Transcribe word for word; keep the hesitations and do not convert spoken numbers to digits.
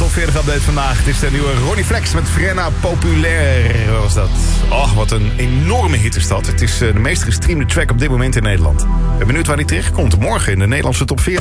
top veertig update vandaag. Het is de nieuwe Ronnie Flex met Frenna Populair was dat. Och, wat een enorme hit is dat. Het is de meest gestreamde track op dit moment in Nederland. Ik ben benieuwd waar die terechtkomt morgen in de Nederlandse top veertig.